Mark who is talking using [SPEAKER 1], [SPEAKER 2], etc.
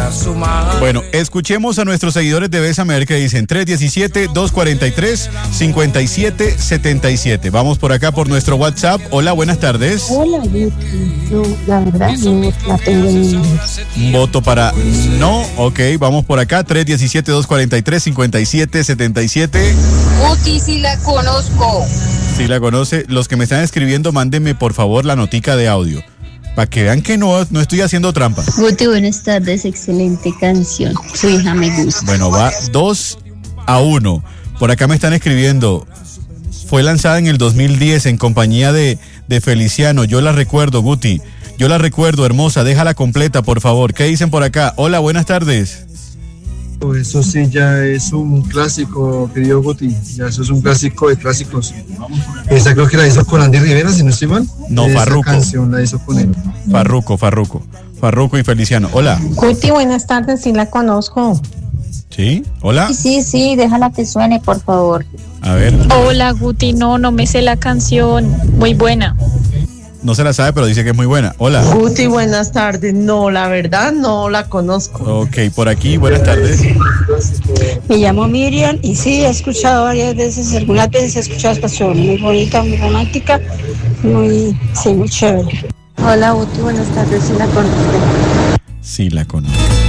[SPEAKER 1] Bueno, escuchemos a nuestros seguidores de Bésame que dicen 317-243-5777. Vamos por acá por nuestro WhatsApp. Hola, buenas tardes.
[SPEAKER 2] Hola, Guti. No, la verdad no la tengo en...
[SPEAKER 1] Un voto para no. Ok, vamos por acá. 317-243-5777.
[SPEAKER 3] Guti, sí la conozco.
[SPEAKER 1] Si la conoce, los que me están escribiendo, mándenme por favor la notica de audio. Para que vean que no estoy haciendo trampa.
[SPEAKER 2] Guti, buenas tardes, excelente canción. Su hija me gusta.
[SPEAKER 1] Bueno, va 2-1. Por acá me están escribiendo. Fue lanzada en el 2010 en compañía de Feliciano. Yo la recuerdo, Guti. Yo la recuerdo, hermosa. Déjala completa, por favor. ¿Qué dicen por acá? Hola, buenas tardes.
[SPEAKER 4] Eso sí ya es un clásico, querido Guti. Ya eso es un clásico de clásicos. Esa creo que la hizo con Andy Rivera, si no estoy mal.
[SPEAKER 1] No, Farruko.
[SPEAKER 4] Esa canción la hizo con él.
[SPEAKER 1] Farruko y Feliciano. Hola.
[SPEAKER 5] Guti, buenas tardes, sí la conozco.
[SPEAKER 1] ¿Sí? Hola.
[SPEAKER 2] Sí, déjala que suene, por favor.
[SPEAKER 1] A ver.
[SPEAKER 6] Hola, Guti, no me sé la canción. Muy buena.
[SPEAKER 1] No se la sabe, pero dice que es muy buena. Hola.
[SPEAKER 5] Guti, buenas tardes. No, la verdad no la conozco.
[SPEAKER 1] Ok, por aquí, buenas tardes.
[SPEAKER 2] Me llamo Miriam y sí, he escuchado varias veces, algunas veces he escuchado esta canción. Muy bonita, muy romántica, muy chévere. Hola, Guti, buenas tardes, sí la conozco.
[SPEAKER 1] Sí la conozco.